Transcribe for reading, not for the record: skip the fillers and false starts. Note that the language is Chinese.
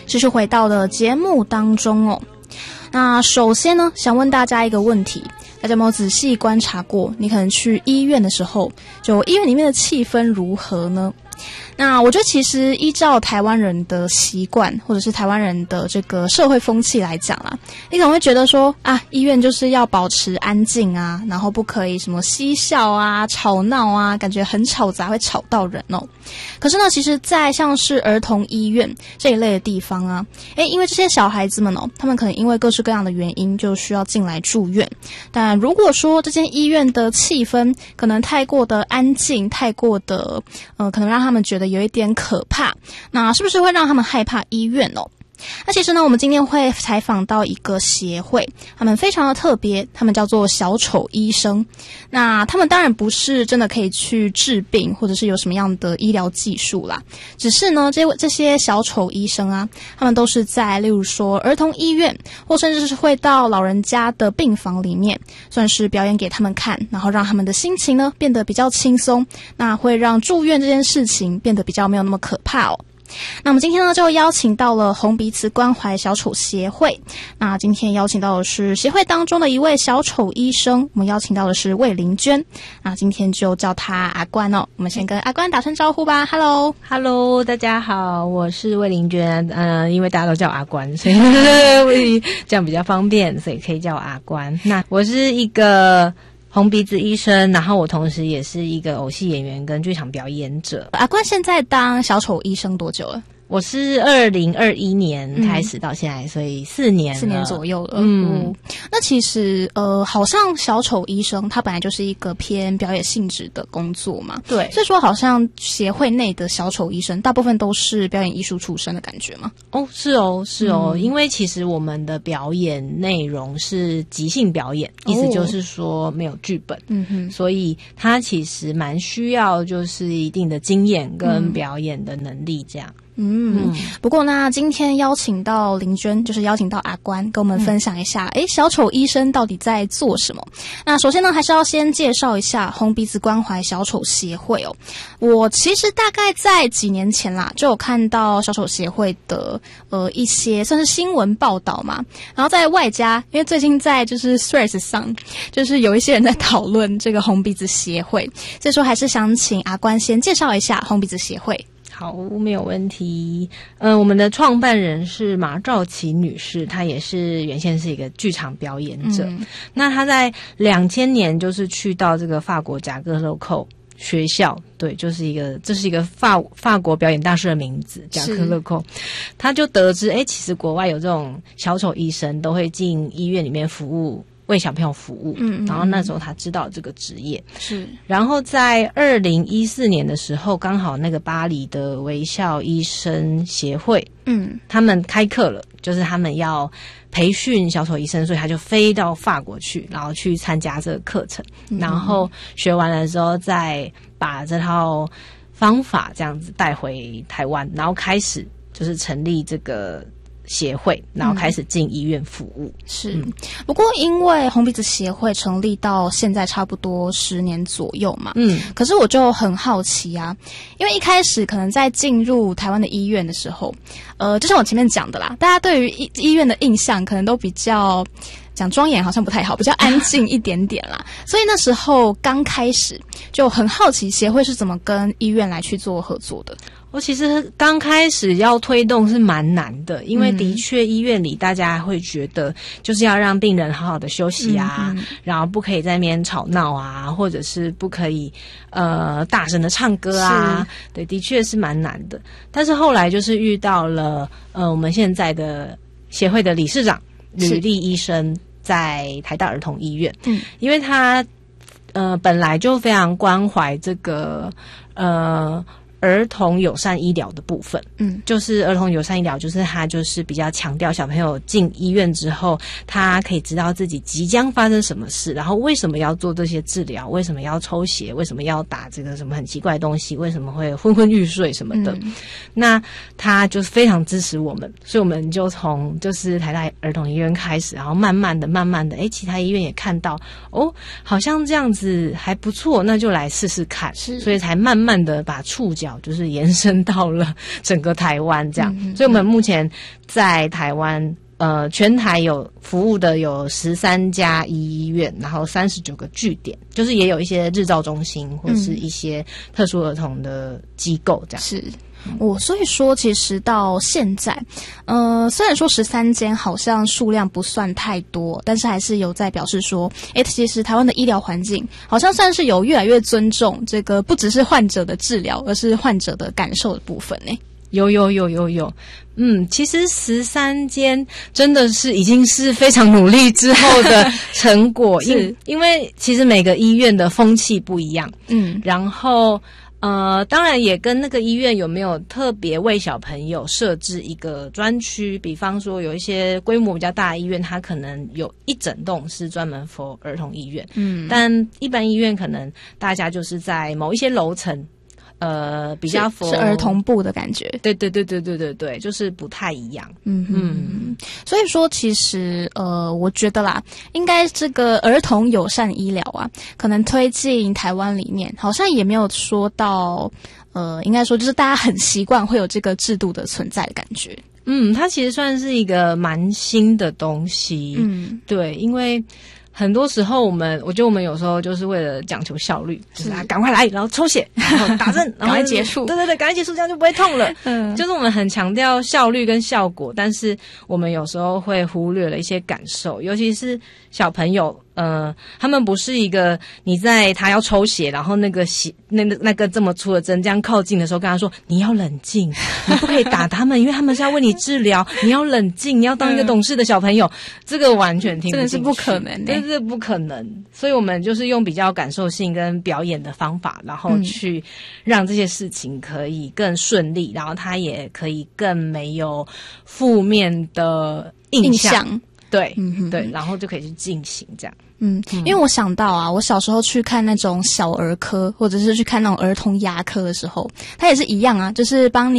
继续回到了节目当中哦。那首先呢，想问大家一个问题，大家有没有仔细观察过，你可能去医院的时候，就医院里面的气氛如何呢？那我觉得其实依照台湾人的习惯，或者是台湾人的这个社会风气来讲啦，你可能会觉得说啊，医院就是要保持安静啊，然后不可以什么嬉笑啊、吵闹啊，感觉很吵杂，会吵到人哦。可是呢，其实在像是儿童医院这一类的地方啊，因为这些小孩子们哦，他们可能因为各式各样的原因就需要进来住院。但如果说这间医院的气氛可能太过的安静，太过的可能让他们觉得有一点可怕，那是不是会让他们害怕医院哦？那其实呢，我们今天会采访到一个协会，他们非常的特别，他们叫做小丑医生。那他们当然不是真的可以去治病，或者是有什么样的医疗技术啦，只是呢，这些小丑医生啊，他们都是在例如说儿童医院，或甚至是会到老人家的病房里面，算是表演给他们看，然后让他们的心情呢变得比较轻松，那会让住院这件事情变得比较没有那么可怕哦。那我们今天呢就邀请到了红鼻子关怀小丑协会，那今天邀请到的是协会当中的一位小丑医生，我们邀请到的是魏玲娟，那今天就叫她阿关哦。我们先跟阿关打声招呼吧。 Hello， 大家好，我是魏玲娟，因为大家都叫阿关，所以这样比较方便，所以可以叫我阿关。那我是一个红鼻子医生，然后我同时也是一个偶戏演员跟剧场表演者。 阿关现在当小丑医生多久了？ 我是2021年开始到现在，所以4年左右了。那其实好像小丑医生他本来就是一个偏表演性质的工作嘛， 对， 所以说好像协会内的小丑医生大部分都是表演艺术出身的感觉吗？ 是哦，因为其实我们的表演内容是即兴表演，意思就是说没有剧本，所以它其实蛮需要就是一定的经验跟表演的能力这样。 不过呢，今天邀请到玲娟，就是邀请到阿关跟我们分享一下小丑医生到底在做什么。那首先呢，还是要先介绍一下红鼻子关怀小丑协会哦。我其实大概在几年前啦，就有看到小丑协会的一些算是新闻报道嘛，然后在外加因为最近在就是 Threads 上，就是有一些人在讨论这个红鼻子协会，所以说还是想请阿关先介绍一下红鼻子协会。 好，没有问题。我们的创办人是马兆琪女士，她也是原先是一个剧场表演者。那她在2000年就是去到这个法国贾克勒寇学校，对，这是一个法国表演大师的名字，贾克勒寇。她就得知，其实国外有这种小丑医生都会进医院里面服务。为小朋友服务，然后那时候他知道这个职业是， 然后在2014年的时候，刚好那个巴黎的微笑医生协会，他们开课了，就是他们要培训小丑医生，所以他就飞到法国去，然后去参加这个课程，然后学完了之后，再把这套方法这样子带回台湾，然后开始就是成立这个协会，然后开始进医院服务。 不过因为红鼻子协会成立到现在差不多10年左右嘛，可是我就很好奇啊，因为一开始可能在进入台湾的医院的时候，就像我前面讲的啦，大家对于医院的印象可能都比较讲庄严好像不太好，比较安静一点点啦。所以那时候刚开始就很好奇协会是怎么跟医院来去做合作的。 我其实刚开始要推动是蛮难的，因为的确医院里大家会觉得就是要让病人好好的休息啊，然后不可以在那边吵闹啊，或者是不可以大声的唱歌啊，对，的确是蛮难的。但是后来就是遇到了我们现在的协会的理事长吕丽医生，在台大儿童医院，因为他本来就非常关怀这个儿童友善医疗的部分，就是儿童友善医疗，就是他就是比较强调小朋友进医院之后，他可以知道自己即将发生什么事，然后为什么要做这些治疗，为什么要抽血，为什么要打这个什么很奇怪的东西，为什么会昏昏欲睡什么的。那他就是非常支持我们，所以我们就从就是台大儿童医院开始，然后慢慢的其他医院也看到好像这样子还不错，那就来试试看，所以才慢慢的把触角疗，就是延伸到了整个台湾这样。所以我们目前在台湾全台有服务的有13家医院，然后39个据点，就是也有一些日照中心或是一些特殊儿童的机构这样。 是。所以说其实到现在虽然说13间好像数量不算太多，但是还是有在表示说其实台湾的医疗环境好像算是有越来越尊重这个不只是患者的治疗，而是患者的感受的部分呢。 有，其实13间真的是已经是非常努力之后的成果，因为其实每个医院的风气不一样，然后当然也跟那个医院有没有特别为小朋友设置一个专区，比方说有一些规模比较大的医院，它可能有一整栋是专门 for 儿童医院，但一般医院可能大家就是在某一些楼层。比较是儿童部的感觉， 对，就是不太一样。 所以说其实我觉得啦，应该这个儿童友善医疗啊，可能推进台湾里面，好像也没有说到应该说就是大家很习惯会有这个制度的存在的感觉。 它其实算是一个蛮新的东西。对，因为很多时候我觉得我们有时候就是为了讲求效率，就是赶快来，然后抽血，然后打针，然后赶快结束。 对，赶快结束，这样就不会痛了。就是我们很强调效率跟效果，但是我们有时候会忽略了一些感受，尤其是小朋友。他们不是一个你在他要抽血，然后那个这么粗的针这样靠近的时候，跟他说你要冷静，你不可以打他们，因为他们是要为你治疗，你要冷静，你要当一个懂事的小朋友。这个完全听不进去， 真的是不可能对，这不可能。所以我们就是用比较感受性跟表演的方法，然后去让这些事情可以更顺利，然后他也可以更没有负面的印象。对，然后就可以去进行这样。 因为我想到啊，我小时候去看那种小儿科，或者是去看那种儿童牙科的时候，它也是一样啊，就是帮你